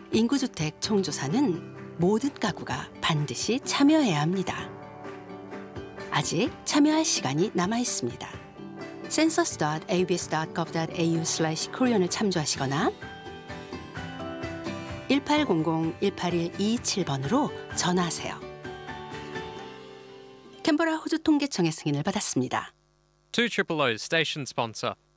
인구주택 총조사는 모든 가구가 반드시 참여해야 합니다. 아직 참여할 시간이 남아 있습니다. census.abs.gov.au/korean을 참조하시거나 1800-181-227번으로 전화하세요. 캔버라 호주 통계청의 승인을 받았습니다. 200 station sponsor.